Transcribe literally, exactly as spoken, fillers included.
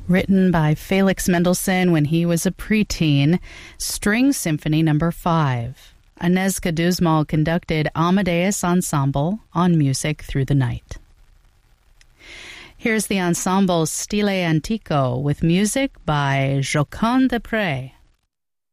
Written by Felix Mendelssohn when he was a preteen, String Symphony Number five. Aneska Duzmal conducted Amadeus Ensemble on Music Through the Night. Here's the ensemble Stile Antico with music by Joconde Desprez.